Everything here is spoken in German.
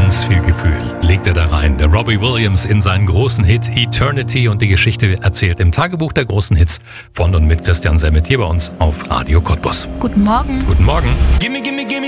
Ganz viel Gefühl legt er da rein. Der Robbie Williams in seinen großen Hit Eternity, und die Geschichte erzählt im Tagebuch der großen Hits von und mit Christian Semmet hier bei uns auf Radio Cottbus. Guten Morgen. Guten Morgen.